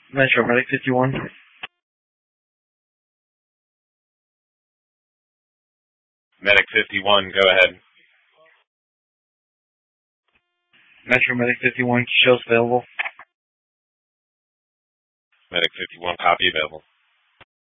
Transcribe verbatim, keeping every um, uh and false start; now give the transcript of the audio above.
Metro Medic fifty-one. Medic fifty-one, go ahead. Metro Medic fifty-one, shows available. Medic fifty-one, copy available.